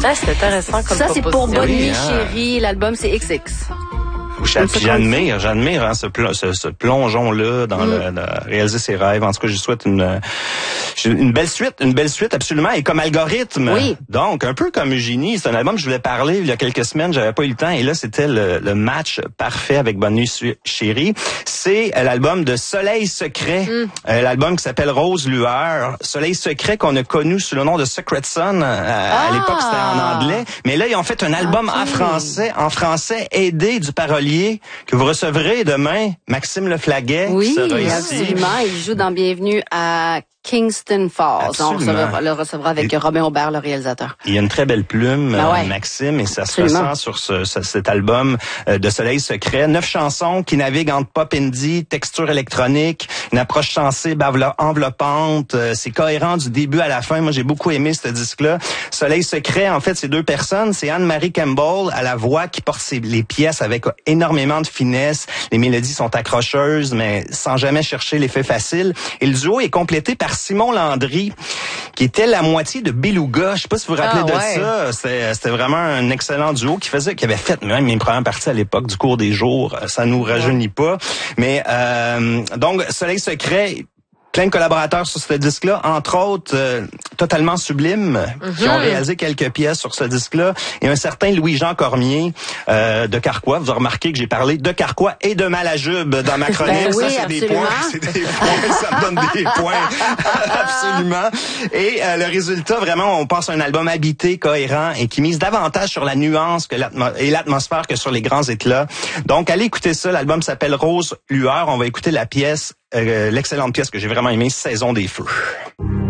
Ah, c'est intéressant comme Ça, c'est pour Bonne Oui, Nuit, hein. chérie. L'album, c'est XX. Puis j'admire hein, ce plongeon-là dans réaliser ses rêves. En tout cas, je souhaite une belle suite absolument. Et comme algorithme, oui. Donc un peu comme Eugénie, c'est un album que je voulais parler il y a quelques semaines, j'avais pas eu le temps. Et là, c'était le match parfait avec Bonne Nuit, chérie. C'est l'album de Soleil Secret, l'album qui s'appelle Rose Lueur. Soleil Secret qu'on a connu sous le nom de Secret Sun. À l'époque, c'était en anglais. Mais là, ils ont fait un album en français, aidé du parolier que vous recevrez demain, Maxime Leflaguet. Oui, qui sera ici. absolument. Il joue dans Bienvenue à Kingston Falls. Absolument. On le recevra avec Robin Aubert, le réalisateur. Il y a une très belle plume, ouais. Maxime, et ça Absolument. se ressent sur cet album de Soleil Secret. 9 chansons qui naviguent entre pop indie, texture électronique, une approche sensible, enveloppante. C'est cohérent du début à la fin. Moi, j'ai beaucoup aimé ce disque-là. Soleil Secret, en fait, c'est 2 personnes. C'est Anne-Marie Campbell à la voix qui porte les pièces avec énormément de finesse. Les mélodies sont accrocheuses, mais sans jamais chercher l'effet facile. Et le duo est complété par Simon Landry, qui était la moitié de Beluga. Je sais pas si vous vous rappelez de ça. C'était vraiment un excellent duo qui avait fait même mes premières parties à l'époque du Cours des jours. Ça nous rajeunit pas. Mais donc Soleil Secret, plein de collaborateurs sur ce disque-là, entre autres totalement sublimes, qui ont réalisé quelques pièces sur ce disque-là, et un certain Louis-Jean Cormier de Carquois. Vous avez remarqué que j'ai parlé de Carquois et de Malajube dans ma chronique. Ben oui, ça, c'est des points, ça me donne des points. Absolument. Et le résultat, vraiment, on pense à un album habité, cohérent, et qui mise davantage sur la nuance et l'atmosphère que sur les grands éclats. Donc, allez écouter ça. L'album s'appelle Rose Lueur. On va écouter la pièce, l'excellente pièce que j'ai vraiment aimée, Saison des feux.